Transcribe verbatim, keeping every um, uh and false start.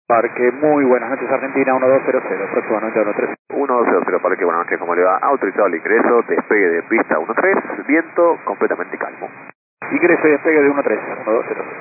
Parque, muy buenas noches Argentina, uno dos cero cero, aproximadamente uno tres. uno dos cero cero, Parque, buenas noches, ¿cómo le va? Autorizado el ingreso, despegue de pista uno tres, viento completamente calmo. Ingreso y despegue de uno tres, uno dos cero cero.